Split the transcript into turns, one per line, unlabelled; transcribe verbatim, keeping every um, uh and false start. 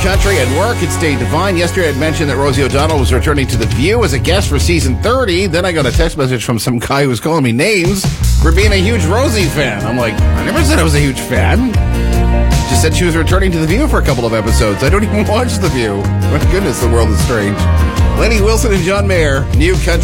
Country and work. It's Dave Devine. Yesterday I had mentioned that Rosie O'Donnell was returning to The View as a guest for season thirty. Then I got a text message from some guy who was calling me names for being a huge Rosie fan. I'm like, I never said I was a huge fan. She said she was returning to The View for a couple of episodes. I don't even watch The View. My goodness, the world is strange. Lenny Wilson and John Mayer, New Country.